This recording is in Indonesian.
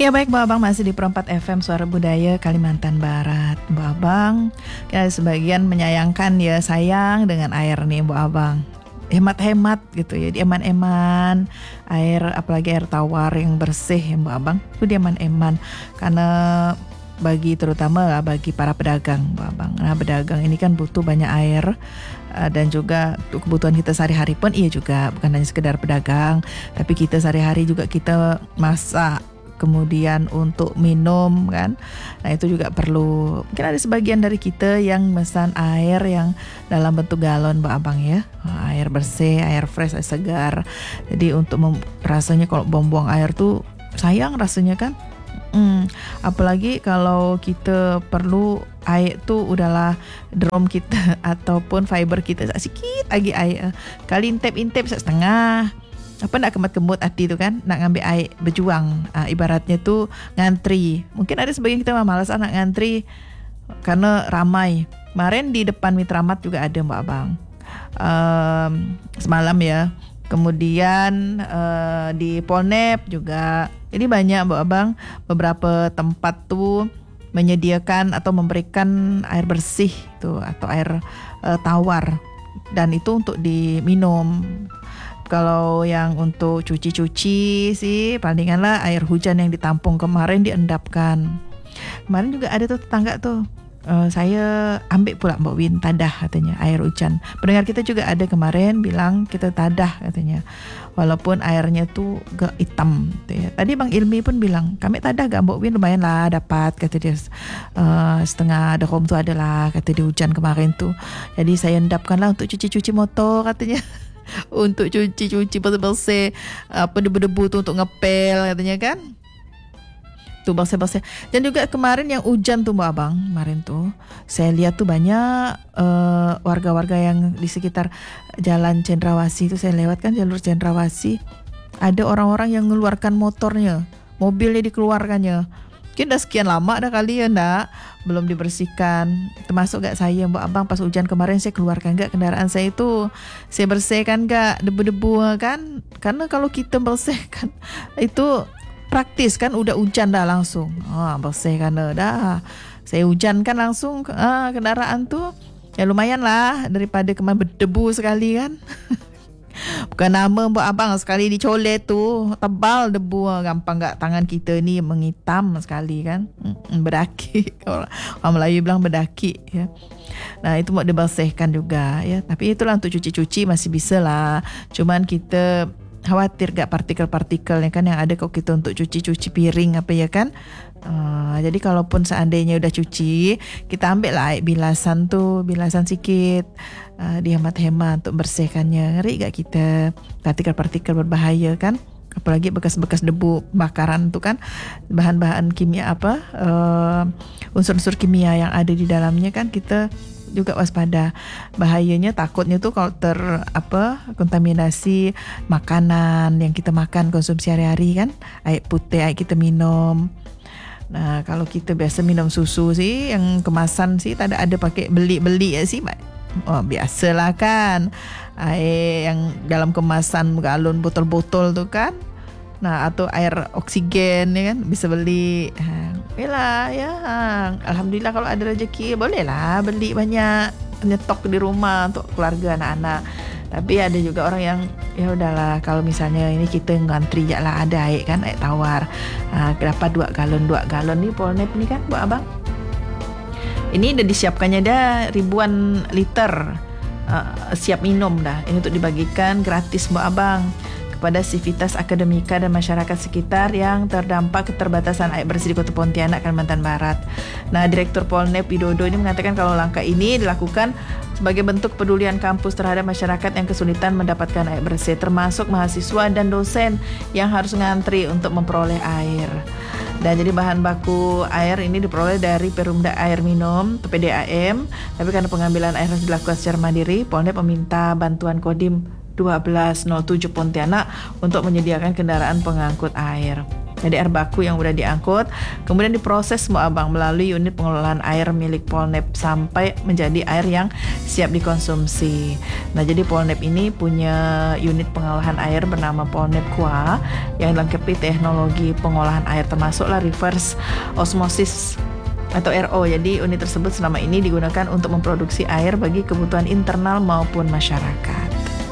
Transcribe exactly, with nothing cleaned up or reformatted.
Ya baik Mbak Abang, masih di Perempat F M Suara Budaya Kalimantan Barat. Mbak Abang, ya sebagian menyayangkan ya, sayang dengan air nih Mbak Abang. Hemat-hemat gitu ya, eman-eman air, apalagi air tawar yang bersih ya Mbak Abang. Itu dia eman-eman karena bagi terutama lah bagi para pedagang Mbak Abang. Nah, pedagang ini kan butuh banyak air. Dan juga untuk kebutuhan kita sehari-hari pun iya juga, bukan hanya sekedar pedagang, tapi kita sehari-hari juga kita masak, kemudian untuk minum kan. Nah itu juga perlu. Mungkin ada sebagian dari kita yang memesan air yang dalam bentuk galon Mbak Abang ya, air bersih, air fresh, air segar. Jadi untuk mem- rasanya kalau buang-buang air tuh sayang rasanya kan. Hmm, apalagi kalau kita perlu air tuh udahlah drum kita ataupun fiber kita sedikit lagi air, kali intip-intip setengah, apa nak kemut-kemut hati tu kan, nak ngambil air berjuang, uh, ibaratnya tu ngantri. Mungkin ada sebagian kita malas nak ngantri karena ramai. Kemarin di depan Mitramat juga ada Mbak Abang, um, semalam ya. Kemudian uh, di Polnep juga. Jadi banyak Mbak Abang, beberapa tempat tuh menyediakan atau memberikan air bersih tuh atau air uh, tawar, dan itu untuk diminum. Kalau yang untuk cuci-cuci sih palinganlah air hujan yang ditampung kemarin diendapkan. Kemarin juga ada tuh tetangga tuh, uh, saya ambil pula Mbak Win tadah katanya air hujan. Pendengar kita juga ada kemarin bilang kita tadah katanya. Walaupun airnya tuh gak hitam gitu ya. Tadi Bang Ilmi pun bilang, kami tadah gak Mbak Win, lumayan lah dapat kata dia, uh, setengah dekom tuh adalah kata dia hujan kemarin tuh. Jadi saya endapkan lah untuk cuci-cuci motor katanya. Untuk cuci-cuci bersih-bersih apa debu-debu tuh untuk ngepel katanya kan. Tuh bersih-bersih. Dan juga kemarin yang hujan tuh Mbak Abang, kemarin tuh saya lihat tuh banyak uh, warga-warga yang di sekitar Jalan Cendrawasih itu, saya lewat kan jalur Cendrawasih, ada orang-orang yang mengeluarkan motornya, mobilnya dikeluarkannya. Mungkin dah sekian lama dah kali ya ndak, belum dibersihkan. Termasuk gak saya Mbak Abang, pas hujan kemarin saya keluarkan gak kendaraan saya itu, saya bersihkan gak debu-debu kan. Karena kalau kita bersihkan itu praktis kan, udah hujan dah langsung ah, bersihkan dah. Saya hujan kan langsung ah, kendaraan tuh ya lumayan lah daripada kemarin berdebu sekali kan. Bukan nama Mbak Abang, sekali dicolek tu tebal debu, gampang gak tangan kita ni menghitam sekali kan. hmm, Berdaki. Orang Melayu bilang berdaki ya. Nah itu mau dibersihkan juga ya. Tapi itulah untuk cuci-cuci masih bisa lah. Cuman kita khawatir gak partikel-partikel yang kan yang ada kalau kita untuk cuci-cuci piring apa ya kan. Uh, jadi kalaupun seandainya udah cuci, kita ambil lah air bilasan tuh, bilasan sikit, uh, dihemat-hemat untuk bersihkannya. Ngeri gak kita partikel-partikel berbahaya kan. Apalagi bekas-bekas debu bakaran tuh kan, bahan-bahan kimia apa, uh, unsur-unsur kimia yang ada di dalamnya kan, kita juga waspada. Bahayanya takutnya tuh kalau ter apa kontaminasi makanan yang kita makan konsumsi hari-hari kan, air putih air kita minum. Nah kalau kita biasa minum susu sih yang kemasan sih tak ada ada pakai beli-beli ya sih, oh biasalah kan air yang dalam kemasan galon botol-botol tuh kan. Nah atau air oksigen ya kan bisa beli. Yalah ya, alhamdulillah kalau ada rezeki bolehlah beli banyak, nyetok di rumah untuk keluarga anak-anak. Tapi ada juga orang yang ya udahlah kalau misalnya ini kita ngantri je lah ada air kan, air tawar. Ha, dapat dua galon dua galon ni Polnep ni kan buat abang. Ini dah disiapkannya dah ribuan liter uh, siap minum dah. Ini untuk dibagikan gratis buat abang kepada Sivitas Akademika dan masyarakat sekitar yang terdampak keterbatasan air bersih di Kota Pontianak, Kalimantan Barat. Nah, Direktur Polnep Widodo ini mengatakan kalau langkah ini dilakukan sebagai bentuk kepedulian kampus terhadap masyarakat yang kesulitan mendapatkan air bersih, termasuk mahasiswa dan dosen yang harus ngantri untuk memperoleh air. Dan jadi bahan baku air ini diperoleh dari Perumda Air Minum atau P D A M, tapi karena pengambilan air harus dilakukan secara mandiri, Polnep meminta bantuan Kodim satu dua nol tujuh Pontianak untuk menyediakan kendaraan pengangkut air. Jadi air baku yang udah diangkut kemudian diproses Mbak Abang melalui unit pengelolaan air milik Polnep sampai menjadi air yang siap dikonsumsi. Nah, jadi Polnep ini punya unit pengolahan air bernama Polnep Kua yang dilengkapi teknologi pengolahan air termasuklah reverse osmosis atau R O. Jadi unit tersebut selama ini digunakan untuk memproduksi air bagi kebutuhan internal maupun masyarakat.